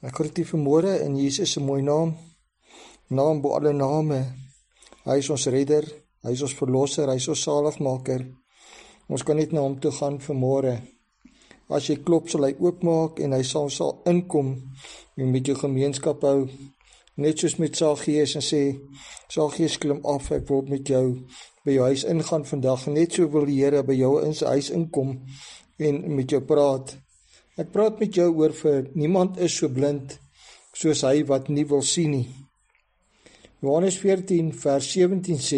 Ek groet u vanmôre in Jesus se mooi naam bo alle name. Hy is ons redder, hy is ons verlosser, hy is ons saligmaker. Ons kan net na hom toe gaan vanmôre. As jy klop, sal hy oopmaak en hy sal inkom en met jou gemeenskap hou. Net soos met Saggeus en sê, Saggeus, klim af, ek wil met jou by jou huis ingaan vandag. Net so wil die Here by jou in sy huis inkom en met jou praat. Ek praat met jou oor vir niemand is so blind soos hy wat nie wil sien nie. Johannes 14 vers 17 sê,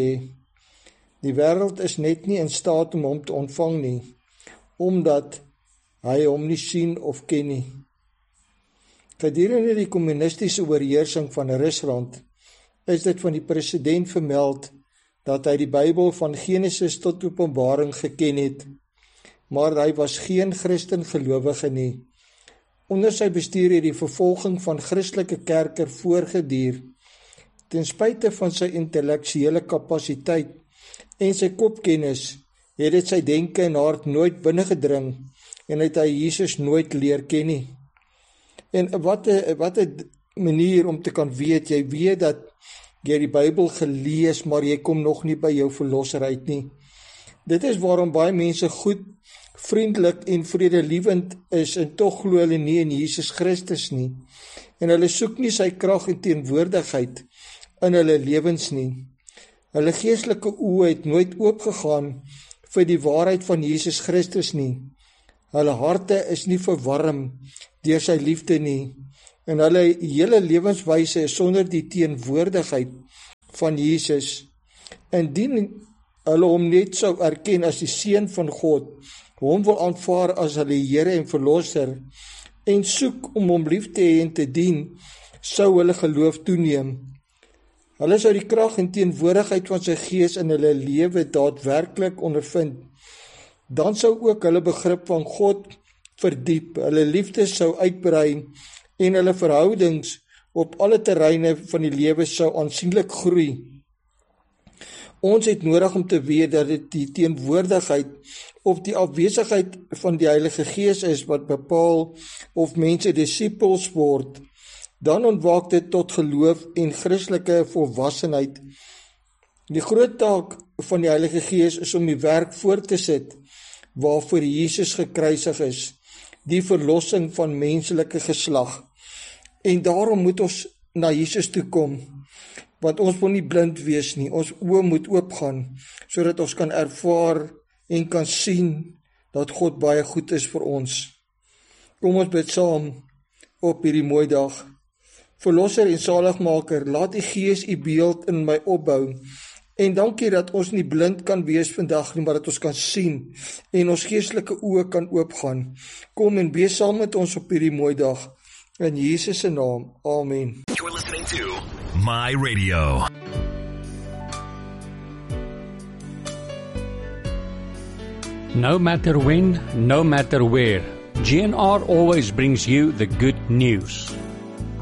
die wêreld is net nie in staat om hom te ontvang nie, omdat hy hom nie sien of ken nie. Gedurende die kommunistiese oorheersing van Rusland is dit van die president vermeld dat hy die Bybel van Genesis tot Openbaring geken het, maar hy was geen Christen gelowige nie. Onder sy bestuur het die vervolging van Christelike kerke voortgeduur. Ten spyte van sy intellektuele kapasiteit en sy kopkennis, het dit sy denke en hart nooit binnengedring en het hy Jesus nooit leer ken nie. En wat 'n manier om te kan weet, jy weet dat jy die Bybel gelees, maar jy kom nog nie by jou verlosser uit nie. Dit is waarom baie mense goed, vriendelik en vredelievend is en tog glo hulle nie in Jesus Christus nie. En hulle soek nie sy krag en teenwoordigheid in hulle lewens nie. Hulle geestelike oë het nooit oopgegaan vir die waarheid van Jesus Christus nie. Hulle harte is nie verwarm deur sy liefde nie. En hulle hele lewenswyse is sonder die teenwoordigheid van Jesus. Indien hulle hom net sou erken as die Seun van God, hom wil aanvaar as hulle Here en Verlosser, en soek om hom lief te hê en te dien, sou hulle geloof toeneem. Hulle sou die krag en teenwoordigheid van sy Gees in hulle lewe daadwerklik ondervind. Dan sou ook hulle begrip van God verdiep, hulle liefde sou uitbrei en hulle verhoudings op alle terreine van die lewe sou aansienlik groei. Ons het nodig om te weet dat dit die teenwoordigheid of die afwesigheid van die Heilige Gees is wat bepaal of mense disippels word. Dan ontwaak dit tot geloof en Christelike volwassenheid. Die groot taak van die Heilige Gees is om die werk voort te sit waarvoor Jesus gekruisig is, die verlossing van menslike geslag. En daarom moet ons na Jesus toe kom, want ons moet nie blind wees nie, ons oë moet oopgaan, sodat ons kan ervaar en kan sien dat God baie goed is vir ons. Kom ons bid saam op hierdie mooi dag. Verlosser en saligmaker, laat die Gees u beeld in my opbou, en dankie dat ons nie blind kan wees vandag nie, maar dat ons kan sien, en ons geestelike oë kan oopgaan. Kom en wees saam met ons op hierdie mooi dag, in Jesus se naam, amen. You're listening to My Radio. No matter when, no matter where, GNR always brings you the good news.